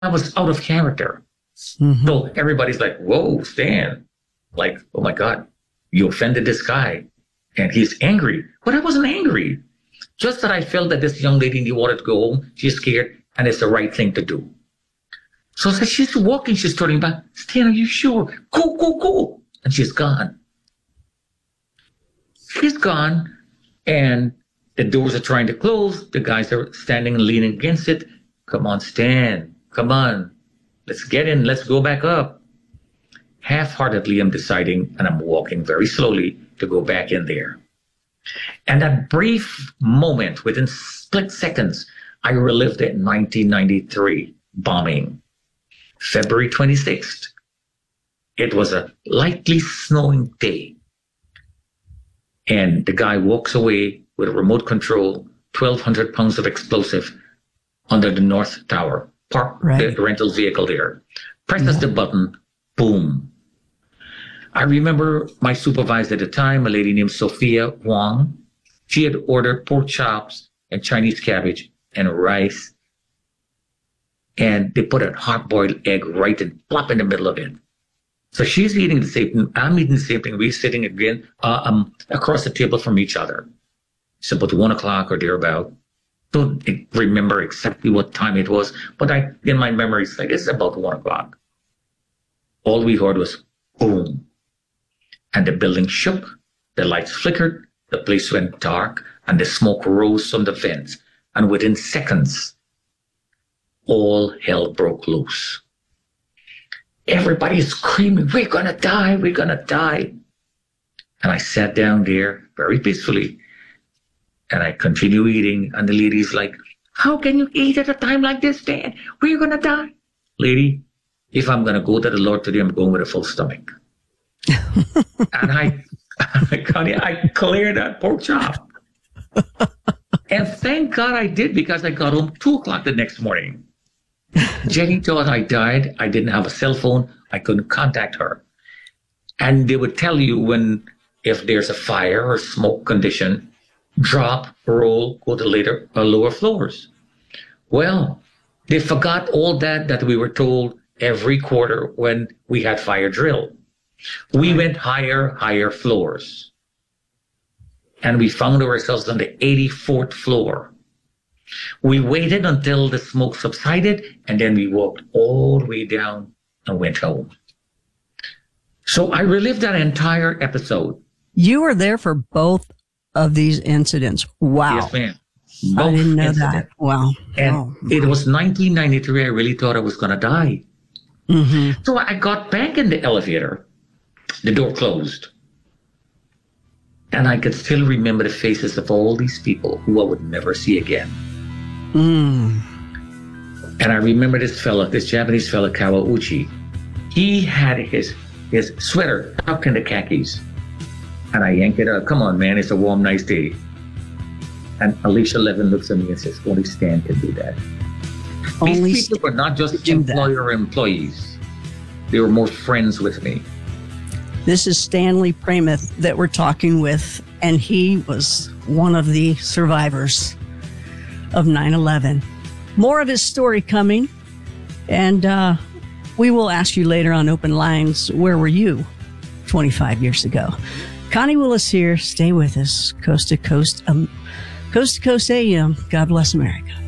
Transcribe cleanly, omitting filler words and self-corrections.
was out of character. Mm-hmm. So everybody's like, whoa, Stan. Like, oh my God, you offended this guy. And he's angry. But I wasn't angry. Just that I felt that this young lady wanted to go home. She's scared, and it's the right thing to do. So as she's walking, she's turning back. Stan, are you sure? Go, go, go. And she's gone. She's gone, and the doors are trying to close. The guys are standing and leaning against it. Come on, Stan. Come on. Let's get in. Let's go back up. Half-heartedly, I'm deciding, and I'm walking very slowly to go back in there. And that brief moment, within split seconds, I relived it in 1993 bombing, February 26th. It was a lightly snowing day. And the guy walks away with a remote control, 1,200 pounds of explosive under the North Tower. Park the rental vehicle there. Presses the button, boom. I remember my supervisor at the time, a lady named Sophia Wang. She had ordered pork chops and Chinese cabbage and rice. And they put a hard-boiled egg right and plop in the middle of it. So she's eating the same thing. I'm eating the same thing. We're sitting again across the table from each other. It's about 1 o'clock or thereabout. Don't remember exactly what time it was, but in my memory, it's like, it's about 1 o'clock. All we heard was boom. And the building shook, the lights flickered, the place went dark, and the smoke rose from the vents. And within seconds, all hell broke loose. Everybody is screaming, we're gonna die, we're gonna die. And I sat down there very peacefully, and I continue eating, and the lady's like, how can you eat at a time like this, Dan? We're gonna die. Lady, if I'm gonna go to the Lord today, I'm going with a full stomach. And I cleared that pork chop. And thank God I did, because I got home 2 o'clock the next morning. Jenny thought I died. I didn't have a cell phone. I couldn't contact her. And they would tell you if there's a fire or smoke condition, drop, roll, go to lower floors. Well, they forgot all that we were told every quarter when we had fire drill. We went higher floors. And we found ourselves on the 84th floor. We waited until the smoke subsided, and then we walked all the way down and went home. So I relived that entire episode. You were there for both of these incidents. Wow. Yes, ma'am. I didn't know that. Wow. And it was 1993. I really thought I was going to die. Mm-hmm. So I got back in the elevator. The door closed. And I could still remember the faces of all these people who I would never see again. Mm. And I remember this Japanese fella, Kawauchi. He had his sweater tucked in the khakis. And I yanked it out. Come on, man, it's a warm, nice day. And Alicia Levin looks at me and says, only Stan can do that. These people were not just employer or employees. They were more friends with me. This is Stanley Pramath that we're talking with, and he was one of the survivors of 9/11. More of his story coming, and we will ask you later on Open Lines, where were you 25 years ago? Connie Willis here. Stay with us. Coast to Coast AM. God bless America.